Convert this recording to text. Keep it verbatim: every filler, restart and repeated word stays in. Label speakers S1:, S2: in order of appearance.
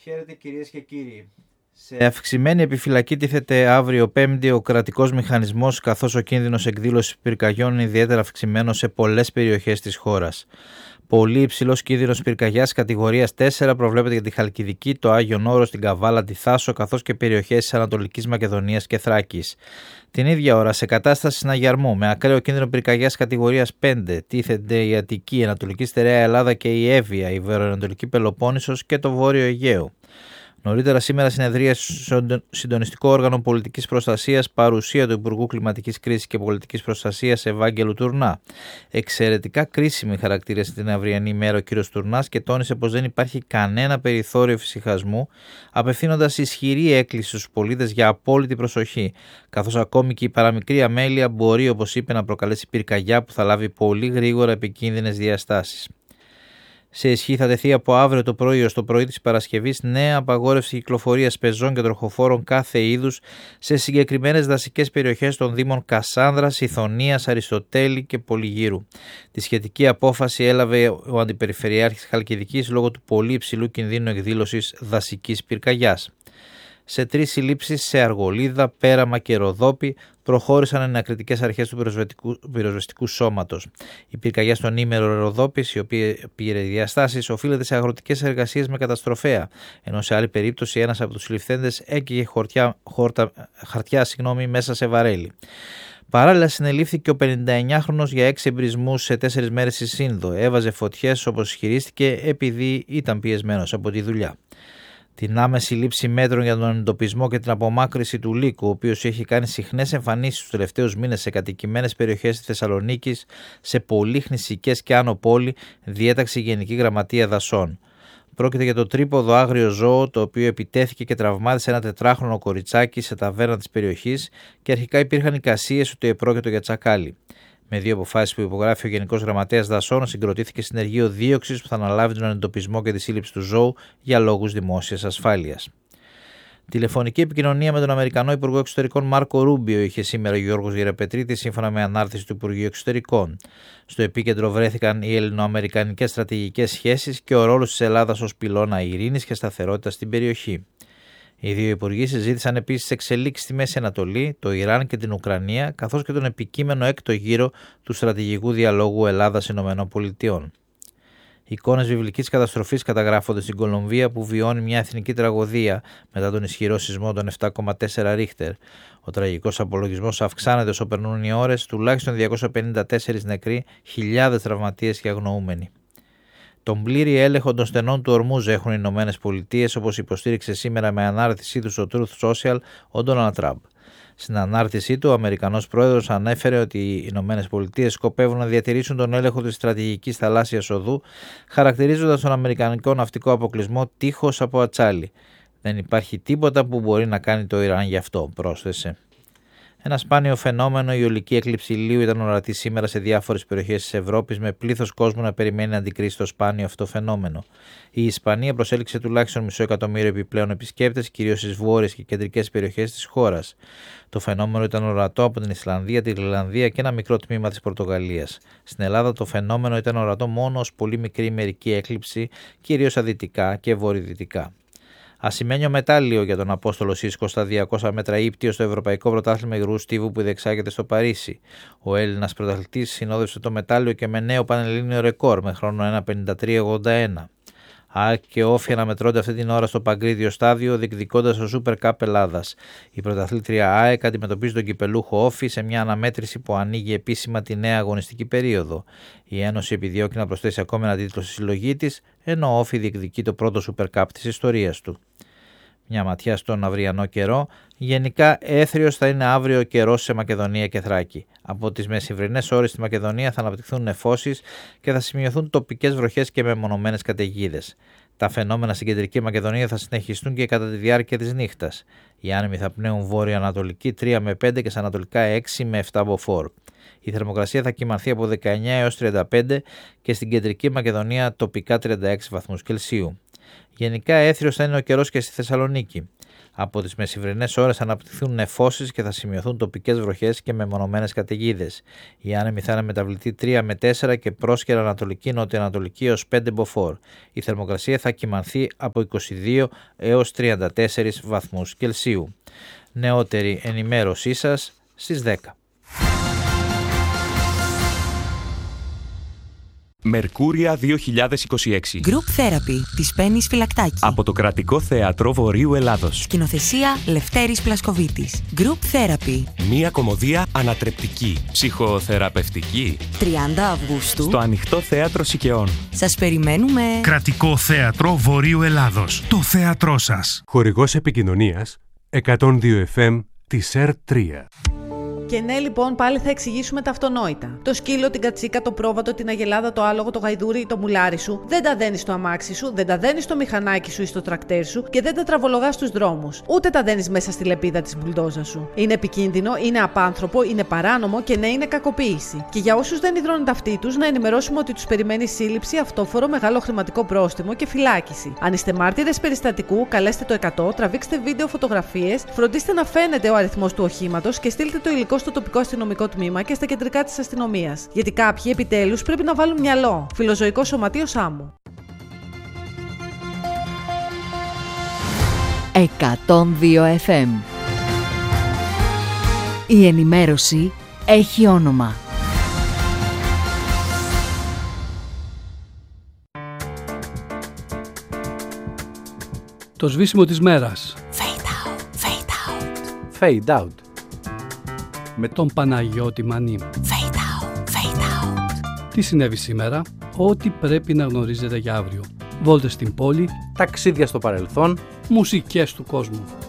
S1: Χαίρετε κυρίες και κύριοι. Σε αυξημένη επιφυλακή τίθεται αύριο Πέμπτη ο κρατικός μηχανισμός, καθώς ο κίνδυνος εκδήλωσης πυρκαγιών είναι ιδιαίτερα αυξημένος σε πολλές περιοχές της χώρας. Πολύ υψηλός κίνδυνος πυρκαγιάς κατηγορίας τέσσερα προβλέπεται για τη Χαλκιδική, το Άγιον Όρος, την Καβάλα, τη Θάσο, καθώς και περιοχές της Ανατολικής Μακεδονίας και Θράκης. Την ίδια ώρα, σε κατάσταση συναγερμού με ακραίο κίνδυνο πυρκαγιάς κατηγορίας πέντε, τίθενται η Αττική, η Ανατολική Στερεά Ελλάδα και η Εύβοια, η Βορειοανατολική Πελοπόννησος και το Βόρειο Αιγαίο. Νωρίτερα σήμερα συνεδρίασε στο Συντονιστικό Όργανο Πολιτικής Προστασίας παρουσία του Υπουργού Κλιματικής Κρίσης και Πολιτικής Προστασίας Ευάγγελου Τουρνά. Εξαιρετικά κρίσιμη χαρακτήρισε την αυριανή ημέρα ο κ. Τουρνάς και τόνισε πως δεν υπάρχει κανένα περιθώριο εφησυχασμού, απευθύνοντας ισχυρή έκκληση στους πολίτες για απόλυτη προσοχή, καθώς ακόμη και η παραμικρή αμέλεια μπορεί, όπως είπε, να προκαλέσει πυρκαγιά που θα λάβει πολύ γρήγορα επικίνδυνες διαστάσεις. Σε ισχύ θα τεθεί από αύριο το πρωί ως το πρωί της Παρασκευής νέα απαγόρευση κυκλοφορίας πεζών και τροχοφόρων κάθε είδους σε συγκεκριμένες δασικές περιοχές των δήμων Κασάνδρας, Ιθωνίας, Αριστοτέλη και Πολυγύρου. Τη σχετική απόφαση έλαβε ο Αντιπεριφερειάρχης Χαλκιδικής λόγω του πολύ υψηλού κινδύνου εκδήλωσης δασικής πυρκαγιάς. Σε τρεις συλλήψεις σε Αργολίδα, Πέραμα και Ροδόπη προχώρησαν ενακριτικές αρχές του πυροσβεστικού σώματος. Η πυρκαγιά στον Ήμερο Ροδόπης, η οποία πήρε διαστάσεις, οφείλεται σε αγροτικές εργασίες με καταστροφέα, ενώ σε άλλη περίπτωση ένας από τους συλληφθέντες έκαιγε χορτιά, χορτα, χαρτιά συγγνώμη, μέσα σε βαρέλι. Παράλληλα, συνελήφθηκε ο πενηνταεννιάχρονος για έξι εμπρισμούς σε τέσσερις μέρες στη Σύνδο. Έβαζε φωτιές, όπως ισχυρίστηκε, επειδή ήταν πιεσμένος από τη δουλειά. Την άμεση λήψη μέτρων για τον εντοπισμό και την απομάκρυση του λύκου, ο οποίος έχει κάνει συχνές εμφανίσεις τους τελευταίους μήνες σε κατοικημένες περιοχές της Θεσσαλονίκης, σε πολύχνησικές και άνω πόλη, διέταξε η Γενική Γραμματεία Δασών. Πρόκειται για το τρίποδο άγριο ζώο, το οποίο επιτέθηκε και τραυμάτισε ένα τετράχρονο κοριτσάκι σε ταβέρνα της περιοχής και αρχικά υπήρχαν εικασίες ότι επρόκειτο για τσακάλι. Με δύο αποφάσεις που υπογράφει ο Γενικός Γραμματέας Δασών, συγκροτήθηκε συνεργείο δίωξης που θα αναλάβει τον εντοπισμό και τη σύλληψη του ζώου για λόγους δημόσιας ασφάλειας. Τηλεφωνική επικοινωνία με τον Αμερικανό Υπουργό Εξωτερικών Μάρκο Ρούμπιο είχε σήμερα ο Γιώργος Γεραπετρίτης, σύμφωνα με ανάρτηση του Υπουργείου Εξωτερικών. Στο επίκεντρο βρέθηκαν οι ελληνοαμερικανικές στρατηγικές σχέσεις και ο ρόλος της Ελλάδας ως πυλώνα ειρήνης και σταθερότητας στην περιοχή. Οι δύο υπουργοί συζήτησαν επίσης εξελίξεις στη Μέση Ανατολή, το Ιράν και την Ουκρανία, καθώς και τον επικείμενο έκτο γύρο του στρατηγικού διαλόγου Ελλάδα-ΗΠΑ. Εικόνες βιβλικής καταστροφής καταγράφονται στην Κολομβία, που βιώνει μια εθνική τραγωδία μετά τον ισχυρό σεισμό των επτά κόμμα τέσσερα Ρίχτερ. Ο τραγικός απολογισμός αυξάνεται όσο περνούν οι ώρες, τουλάχιστον διακόσιοι πενήντα τέσσερις νεκροί, χιλιάδες τραυματίες και αγνοούμενοι. Τον πλήρη έλεγχο των στενών του Ορμούζ έχουν οι Ηνωμένες Πολιτείες, όπως υποστήριξε σήμερα με ανάρτησή του στο Truth Social ο Ντόναλντ Τραμπ. Στην ανάρτησή του, ο Αμερικανός πρόεδρος ανέφερε ότι οι Ηνωμένες Πολιτείες σκοπεύουν να διατηρήσουν τον έλεγχο της στρατηγικής θαλάσσιας οδού, χαρακτηρίζοντας τον αμερικανικό ναυτικό αποκλεισμό τείχος από ατσάλι. Δεν υπάρχει τίποτα που μπορεί να κάνει το Ιράν γι' αυτό, πρόσθεσε. Ένα σπάνιο φαινόμενο, η αιωλική έκλειψη ηλίου, ήταν ορατή σήμερα σε διάφορες περιοχές της Ευρώπης, με πλήθος κόσμου να περιμένει να αντικρίσει το σπάνιο αυτό φαινόμενο. Η Ισπανία προσέλκυσε τουλάχιστον μισό εκατομμύριο επιπλέον επισκέπτες, κυρίως στις βόρειες και κεντρικές περιοχές της χώρας. Το φαινόμενο ήταν ορατό από την Ισλανδία, την Ιρλανδία και ένα μικρό τμήμα της Πορτογαλίας. Στην Ελλάδα το φαινόμενο ήταν ορατό μόνο ως πολύ μικρή μερική έκλειψη, κυρίως αδυτικά και βορειοδυτικά. Ασημένιο μετάλλιο για τον Απόστολο Σίσκο στα διακόσια μέτρα ύπτιο στο Ευρωπαϊκό Πρωτάθλημα Υγρού Στίβου που διεξάγεται στο Παρίσι. Ο Έλληνας πρωταθλητής συνόδευσε το μετάλλιο και με νέο πανελλήνιο ρεκόρ με χρόνο ένα πενήντα τρία ογδόντα ένα. ΑΕΚ και Όφη αναμετρώνται αυτή την ώρα στο Παγκρίτιο στάδιο, διεκδικώντας το Super Cup Ελλάδας. Η πρωταθλήτρια ΑΕΚ αντιμετωπίζει τον κυπελούχο Όφη σε μια αναμέτρηση που ανοίγει επίσημα τη νέα αγωνιστική περίοδο. Η Ένωση επιδιώκει να προσθέσει ακόμη ένα τίτλο στη συλλογή της, ενώ ο Όφη διεκδικεί το πρώτο Super Cup της ιστορίας του. Μια ματιά στον αυριανό καιρό. Γενικά έθριος θα είναι αύριο ο καιρός σε Μακεδονία και Θράκη. Από τις μεσημβρινές ώρες στη Μακεδονία θα αναπτυχθούν νεφώσεις και θα σημειωθούν τοπικές βροχές και μεμονωμένες καταιγίδες. Τα φαινόμενα στην κεντρική Μακεδονία θα συνεχιστούν και κατά τη διάρκεια της νύχτας. Οι άνεμοι θα πνέουν βόρειο-ανατολική τρία με πέντε και στα ανατολικά έξι με επτά μποφόρ. Η θερμοκρασία θα κυμανθεί από δεκαεννιά έως τριάντα πέντε και στην κεντρική Μακεδονία τοπικά τριάντα έξι βαθμούς Κελσίου. Γενικά έθριος θα είναι ο καιρός και στη Θεσσαλονίκη. Από τις μεσημβρινές ώρες θα αναπτυχθούν νεφώσεις και θα σημειωθούν τοπικές βροχές και μεμονωμένες καταιγίδες. Η άνεμη θα είναι μεταβλητή τρία με τέσσερα και πρόσκαιρα ανατολική νοτιοανατολική έως πέντε μποφόρ. Η θερμοκρασία θα κυμανθεί από είκοσι δύο έως τριάντα τέσσερις βαθμούς Κελσίου. Νεότερη ενημέρωσή σας στις δέκα.
S2: Μερκούρια δύο χιλιάδες είκοσι έξι.
S3: Group Therapy της Πέννης Φυλακτάκη.
S2: Από το Κρατικό Θέατρο Βορείου Ελλάδος.
S3: Σκηνοθεσία Λευτέρης Πλασκοβίτης. Group Therapy.
S2: Μία κωμωδία ανατρεπτική, ψυχοθεραπευτική.
S3: τριάντα Αυγούστου.
S2: Στο Ανοιχτό Θέατρο Σικαιών.
S3: Σας περιμένουμε.
S4: Κρατικό Θέατρο Βορείου Ελλάδος. Το θέατρό σας.
S5: Χορηγός επικοινωνίας εκατόν δύο εφ εμ της ΕΡ τρία.
S6: Και ναι, λοιπόν, πάλι θα εξηγήσουμε τα αυτονόητα. Το σκύλο, την κατσίκα, το πρόβατο, την αγελάδα, το άλογο, το γαϊδούρι ή το μουλάρι σου δεν τα δένεις στο αμάξι σου, δεν τα δένεις στο μηχανάκι σου ή στο τρακτέρ σου και δεν τα τραβολογάς στους δρόμους. Ούτε τα δένεις μέσα στη λεπίδα της μπουλντόζα σου. Είναι επικίνδυνο, είναι απάνθρωπο, είναι παράνομο και ναι, είναι κακοποίηση. Και για όσους δεν υδρώνουν ταυτί τους, να ενημερώσουμε ότι τους περιμένει σύλληψη, αυτόφορο, μεγάλο χρηματικό πρόστιμο και φυλάκιση. Αν είστε μάρτυρες περιστατικού, καλέστε το εκατό, τραβήξτε βίντεο, φωτογραφίες, φροντίστε να φαίνεται ο αριθμός του οχήματος και στείλτε το υλικό στο τοπικό αστυνομικό τμήμα και στα κεντρικά της αστυνομίας. Γιατί κάποιοι επιτέλους πρέπει να βάλουν μυαλό. Φιλοζωικό Σωματείο Σάμου.
S3: εκατόν δύο εφ εμ. Η ενημέρωση έχει όνομα.
S7: Το σβήσιμο της μέρας.
S3: Fade out, fade out.
S8: Fade out.
S7: Με τον Παναγιώτη Μανί.
S3: Fade out, fade out.
S7: Τι συνέβη σήμερα, ό,τι πρέπει να γνωρίζετε για αύριο. Βόλτες στην πόλη,
S8: Ταξίδια στο παρελθόν.
S7: μουσικές του κόσμου.